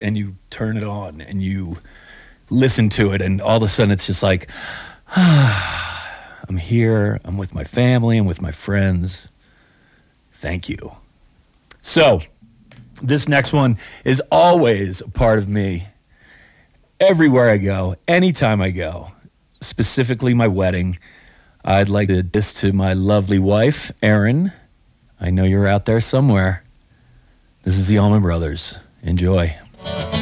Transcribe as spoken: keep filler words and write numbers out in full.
and you turn it on and you listen to it, and all of a sudden it's just like, ah, I'm here, I'm with my family, I'm with my friends. Thank you. So, this next one is always a part of me. Everywhere I go, anytime I go, specifically my wedding, I'd like to this to my lovely wife, Erin. I know you're out there somewhere. This is the Allman Brothers. Enjoy.